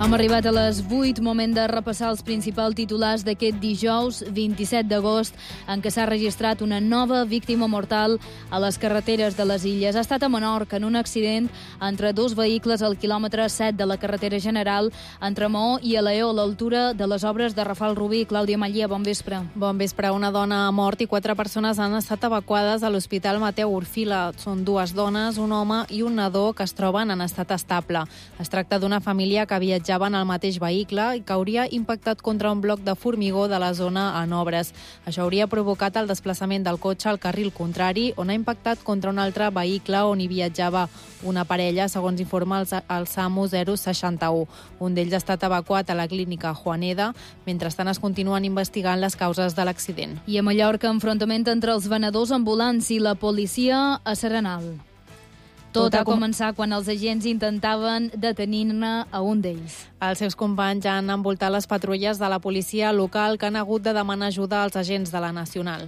Hem arribat a les 8, moment de repassar els principals titulars d'aquest dijous 27 d'agost, en què s'ha registrat una nova víctima mortal a les carreteres de les Illes. Ha estat a Menorca, en un accident entre dos vehicles al quilòmetre 7 de la carretera general entre Maó i Alaior, a l'altura de les obres de Rafal Rubí. Clàudia Mallia, bon vespre. Bon vespre. Una dona ha mort i 4 persones han estat evacuades a l'Hospital Mateu Orfila. Són 2 dones, un home i un nadó que es troben en estat estable. Es tracta d'una família que viatjaven al mateix vehicle i que hauria impactat contra un bloc de formigó de la zona en obres. Això hauria provocat el desplaçament del cotxe al carril contrari, on ha impactat contra un altre vehicle on hi viatjava una parella, segons informa el SAMU 061. Un d'ells ha estat evacuat a la clínica Juaneda. Mentrestant es continuen investigant les causes de l'accident. I a Mallorca, enfrontament entre els venedors ambulants i la policia a Serenal. Tot va començar quan els agents intentaven detenir-ne a un d'ells. Els seus companys han envoltat les patrulles de la policia local que han hagut de demanar ajuda als agents de la Nacional.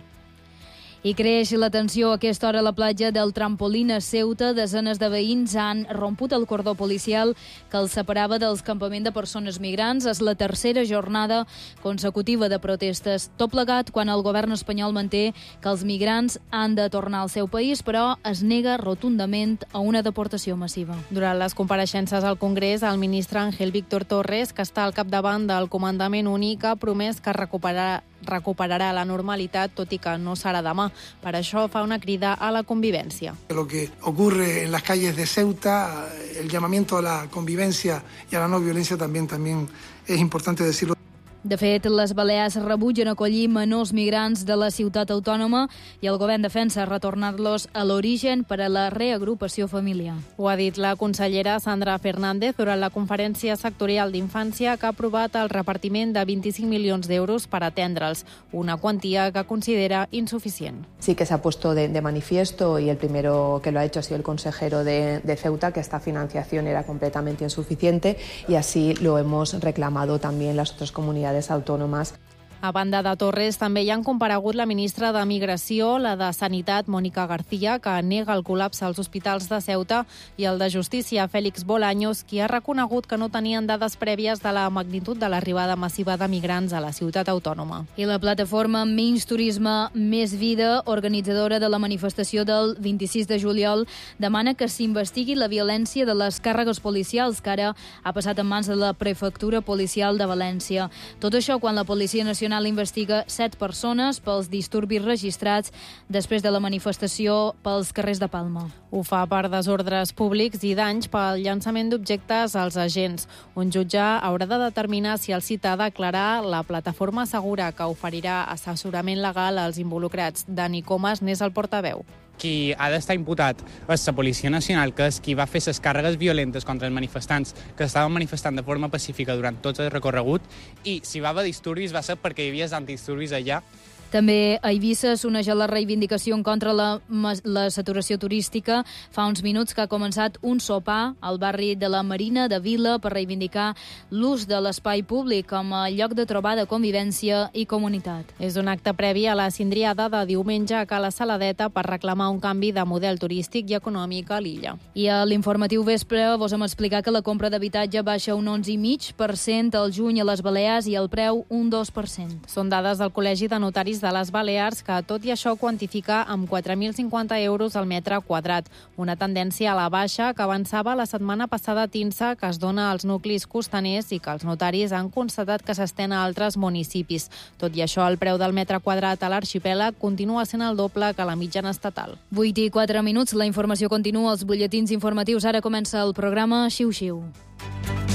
I creix la tensió a aquesta hora a la platja del Trampolín a Ceuta. Desenes de veïns han romput el cordó policial que els separava dels campaments de persones migrants. És la tercera jornada consecutiva de protestes. Tot plegat quan el govern espanyol manté que els migrants han de tornar al seu país, però es nega rotundament a una deportació massiva. Durant les compareixences al Congrés, el ministre Ángel Víctor Torres, que està al capdavant del comandament únic, ha promès que recuperarà la normalitat, tot i que no serà demà. Per això fa una crida a la convivència. Lo que ocurre en las calles de Ceuta, el llamamiento a la convivencia y a la no violencia también es importante decirlo. De fet, les Balears rebutgen acollir menors migrants de la ciutat autònoma i el govern defensa retornar-los a l'origen per a la reagrupació familiar. Ho ha dit la consellera Sandra Fernández durant la conferència sectorial d'infància que ha aprovat el repartiment de 25 milions d'euros per atendre'ls, una quantia que considera insuficient. Sí que se ha puesto de manifiesto, y el primero que lo ha hecho ha sido el consejero de Ceuta, que esta financiación era completamente insuficiente, y así lo hemos reclamado también las otras comunidades autònomes. A banda de Torres, també hi han comparegut la ministra de Migració, la de Sanitat, Mònica García, que nega el col·lapse als hospitals de Ceuta, i el de Justícia, Félix Bolaños, qui ha reconegut que no tenien dades prèvies de la magnitud de l'arribada massiva de migrants a la ciutat autònoma. I la plataforma Menys Turisme, Més Vida, organitzadora de la manifestació del 26 de juliol, demana que s'investigui la violència de les càrregues policials, que ara ha passat en mans de la Prefectura Policial de València. Tot això quan la Policia Nacional investiga 7 persones pels disturbis registrats després de la manifestació pels carrers de Palma. Ho fa per desordres públics i danys pel llançament d'objectes als agents. Un jutge haurà de determinar si el cita ha declarar. La plataforma assegura que oferirà assessorament legal als involucrats. Dani Comas n'és el portaveu. Qui ha d'estar imputat és la Policia Nacional, que és qui va fer les càrregues violentes contra els manifestants que estaven manifestant de forma pacífica durant tot el recorregut, i si va haver disturbis va ser perquè hi havia antidisturbis allà. També a Eivissa s'uneix a la reivindicació en contra la saturació turística. Fa uns minuts que ha començat un sopar al barri de la Marina de Vila per reivindicar l'ús de l'espai públic com a lloc de trobada, convivència i comunitat. És un acte previ a la cindriada de diumenge a Cala Saladeta per reclamar un canvi de model turístic i econòmic a l'illa. I a l'informatiu vespre vos hem explicat que la compra d'habitatge baixa un 11,5% al juny a les Balears i el preu un 2%. Són dades del Col·legi de Notaris de les Balears, que tot i això quantifica amb 4.050 euros al metre quadrat. Una tendència a la baixa que avançava la setmana passada Tinsa, que es dona als nuclis costaners i que els notaris han constatat que s'estén a altres municipis. Tot i això, el preu del metre quadrat a l'arxipèlag continua sent el doble que la mitjana estatal. 8 i 4 minuts, la informació continua als butlletins informatius. Ara comença el programa Xiu Xiu.